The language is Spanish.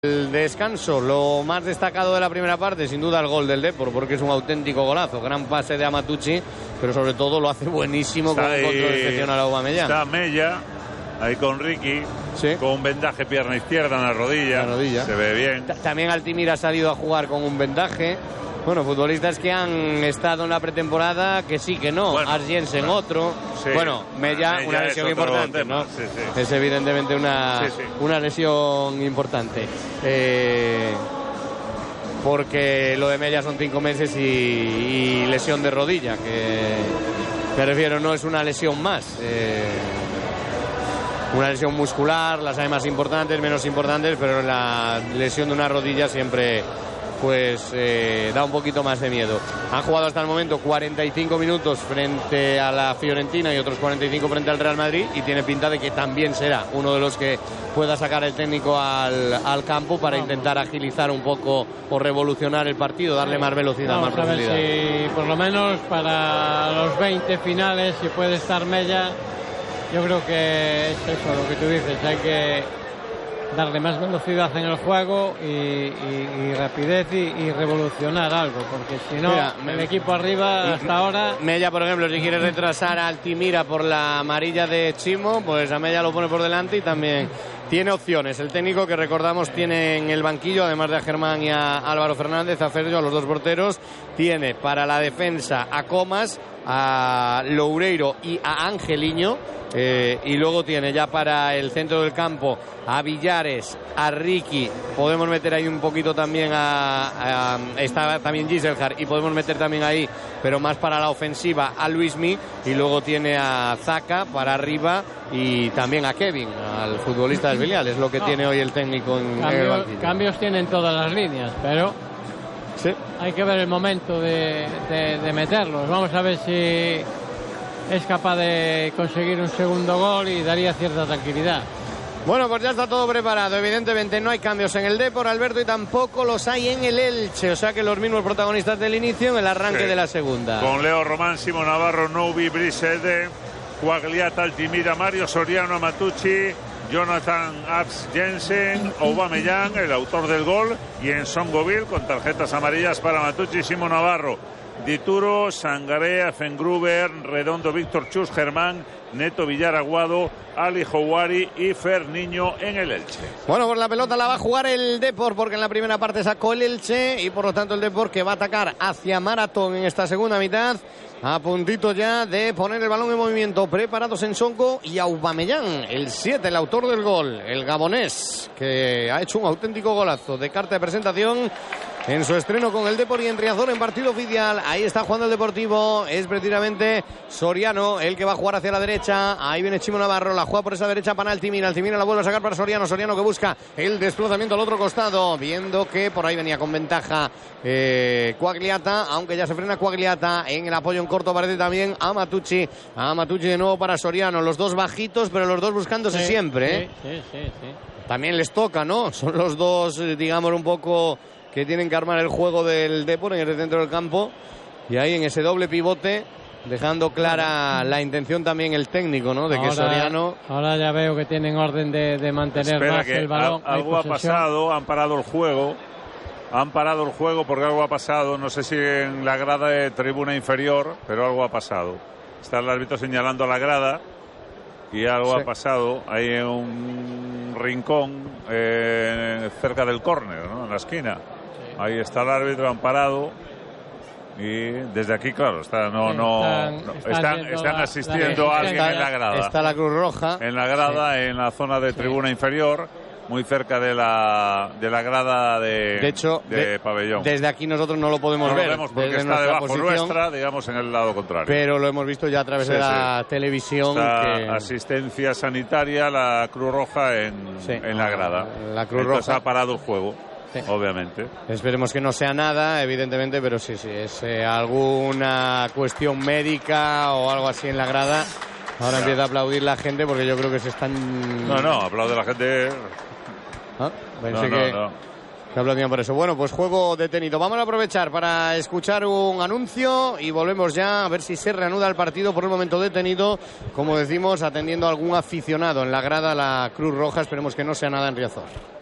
El descanso, lo más destacado de la primera parte, sin duda el gol del Depor, porque es un auténtico golazo, gran pase de Amatucci, pero sobre todo lo hace buenísimo con un control excepcional a Aubameyang. Está Mella ahí con Ricky, sí, con un vendaje pierna izquierda en la rodilla, se ve bien. También Altimira ha salido a jugar con un vendaje. Bueno, futbolistas que han estado en la pretemporada, que sí, que no. Ars Jensen otro. Sí. Bueno, Mella una lesión importante, ¿no? Sí, sí. Es evidentemente una lesión importante. Porque lo de Mella son 5 meses y lesión de rodilla, que me refiero, no es una lesión más. Una lesión muscular, las hay más importantes, menos importantes, pero la lesión de una rodilla siempre pues da un poquito más de miedo. Han jugado hasta el momento 45 minutos frente a la Fiorentina y otros 45 frente al Real Madrid, y tiene pinta de que también será uno de los que pueda sacar el técnico al campo para intentar agilizar un poco o revolucionar el partido, darle más velocidad, más profundidad. A ver si por lo menos para los 20 finales, si puede estar Mella, yo creo que es eso lo que tú dices, hay que darle más velocidad en el juego y rapidez y revolucionar algo, porque si no, mira, el equipo arriba hasta ahora... Mella, por ejemplo, si quiere retrasar a Altimira por la amarilla de Chimo, pues a Mella lo pone por delante y también tiene opciones. El técnico, que recordamos tiene en el banquillo, además de a Germán y a Álvaro Fernández, a Ferro, a los dos porteros, tiene para la defensa a Comas, a Loureiro y a Angeliño. Y luego tiene ya para el centro del campo a Villares, a Ricky, podemos meter ahí un poquito también está también Giselhard, y podemos meter también ahí, pero más para la ofensiva, a Luismi, y luego tiene a Zaka para arriba y también a Kevin, al futbolista del filial. Es lo que tiene hoy el técnico en el banquillo. Cambios tienen todas las líneas, pero sí, hay que ver el momento de meterlos. Vamos a ver si es capaz de conseguir un segundo gol y daría cierta tranquilidad. Bueno, pues ya está todo preparado. Evidentemente no hay cambios en el Depor, Alberto, y tampoco los hay en el Elche. O sea que los mismos protagonistas del inicio en el arranque de la segunda. Con Leo Román, Simón Navarro, Noubi, Brisede, Quagliata, Altimira, Mario Soriano, Amatucci, Jonathan Ars Jensen, Aubameyang, el autor del gol, y en Songoville con tarjetas amarillas para Amatucci y Simón Navarro. Dituro, Sangarea, Fengruber, Redondo, Víctor Chus, Germán, Neto, Villar, Aguado, Ali Houari y Ferniño en el Elche. Bueno, pues la pelota la va a jugar el Depor, porque en la primera parte sacó el Elche, y por lo tanto el Depor, que va a atacar hacia Maratón en esta segunda mitad, a puntito ya de poner el balón en movimiento. Preparados en Sonko y Aubameyang, el 7, el autor del gol, el gabonés, que ha hecho un auténtico golazo de carta de presentación en su estreno con el Depor y en Riazor en partido oficial. Ahí está jugando el Deportivo, es precisamente Soriano el que va a jugar hacia la derecha. Ahí viene Chimo Navarro, la juega por esa derecha para Altimira. Altimira la vuelve a sacar para Soriano, Soriano que busca el desplazamiento al otro costado, viendo que por ahí venía con ventaja Quagliata, aunque ya se frena Quagliata. En el apoyo en corto parece también Amatucci de nuevo para Soriano, los dos bajitos, pero los dos buscándose siempre, sí. También les toca, ¿no? Son los dos, digamos, un poco que tienen que armar el juego del Depor en el centro del campo, y ahí en ese doble pivote, dejando clara la intención también el técnico, ¿no? De que Soriano... Ahora ya veo que tienen orden de mantener más el balón. Algo ha pasado, han parado el juego porque algo ha pasado, no sé si en la grada de tribuna inferior, pero algo ha pasado. Está el árbitro señalando a la grada y algo ha pasado ahí en un rincón cerca del córner, ¿no? En la esquina. Ahí está el árbitro, han parado, y desde aquí, claro, están asistiendo a alguien en la grada. Está la Cruz Roja. En la grada, en la zona de tribuna inferior, muy cerca de la grada de hecho, de pabellón. Desde aquí nosotros no lo podemos ver. Lo vemos porque está debajo nuestra, digamos, en el lado contrario. Pero lo hemos visto ya a través de la televisión. Asistencia sanitaria, la Cruz Roja en la grada. La Cruz Roja ha parado el juego. Sí. Obviamente. Esperemos que no sea nada, evidentemente, pero sí, es alguna cuestión médica o algo así en la grada. Ahora empieza a aplaudir la gente, porque yo creo que se están... No, aplaude la gente. Pensé que aplaudían por eso. Bueno, pues juego detenido. Vamos a aprovechar para escuchar un anuncio y volvemos ya a ver si se reanuda el partido. Por el momento detenido, como decimos, atendiendo a algún aficionado en la grada, la Cruz Roja. Esperemos que no sea nada en Riazor.